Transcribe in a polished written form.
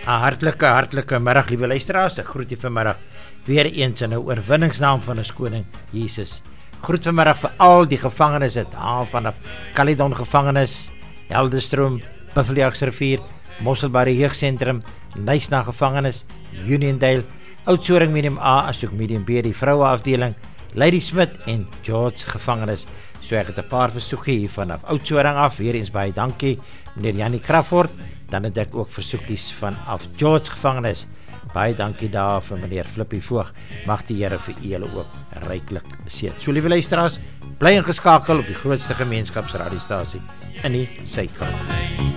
Hartlike middag, liewe luisteraars. Ek groet u vanmiddag weer eens in 'n oorwinningsnaam van ons koning Jesus. Groet vanmiddag vir al die gevangenes daar vanaf Caledon gevangenis, Helderstroom, Buffelsrivier, Mosselbaai Jeugsentrum, Nysna gevangenis, Uniondale, Oudtshoorn Medium A asook Medium B, die vroue afdeling, Lady Smith en George gevangenis. So ek het 'n paar versoeke hier vanaf Oudtshoorn af, weer eens baie dankie meneer Janie Crawford. Dan het ek ook versoekies vanaf George gevangenis. Baie dankie daar vir meneer Flippie Voog. Mag die Here vir julle ook ryklik seën. So liewe luisteraars, bly ingeskakel op die grootste gemeenskapsradiostasie in die Suid-Kaap.